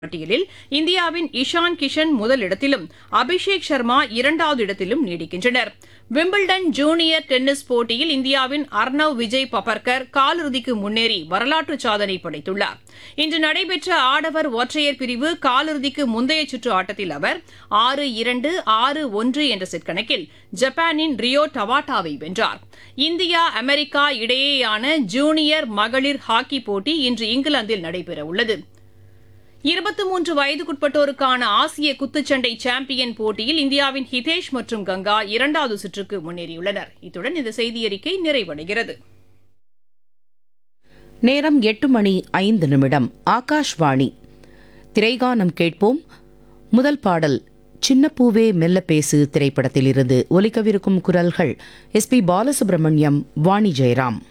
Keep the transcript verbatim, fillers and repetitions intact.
பட்டியலில் இந்தியாவின் இஷான் கிஷன் முதலிடத்திலும் அபிஷேக் சர்மா இரண்டாவது இடத்திலும் நீடிக்கின்றனர். விம்பிள்டன் ஜூனியர் டென்னிஸ் போட்டியில் இந்தியாவின் அர்ணவ் விஜய் பபர்கர் காலிறுதிக்கு முன்னேறி வரலாற்று சாதனை படைத்துள்ளார். இன்று நடைபெற்ற ஆடவர் ஒற்றையர் பிரிவு காலிறுதிக்கு முந்தைய சுற்று ஆட்டத்தில் அவர் ஆறு இரண்டு ஆறு ஒன்று என்ற செட் கணக்கில் ஜப்பானின் ரியோ டவாட்டாவை வென்றார். இந்தியா அமெரிக்கா இடையேயான ஜூனியர் மகளிர் ஹாக்கி போட்டி இன்று இங்கிலாந்தில் நடைபெறவுள்ளது. இருபத்தி மூன்று வயதுக்குட்பட்டோருக்கான ஆசிய குத்துச்சண்டை சாம்பியன் போட்டியில் இந்தியாவின் ஹிதேஷ் மற்றும் கங்கா இரண்டாவது சுற்றுக்கு முன்னேறியுள்ளனர். இத்துடன் இந்த செய்தியறிக்கை நிறைவடைகிறது. நேரம் எட்டு மணி ஐந்து நிமிடம். ஆகாஷ்வாணி. திரைகானம் கேட்போம். முதல் பாடல் சின்னப்பூவே மெல்ல பேசு திரைப்படத்திலிருந்து ஒலிக்கவிருக்கும் குரல்கள் எஸ் பி பாலசுப்ரமணியம், வாணி ஜெயராம்.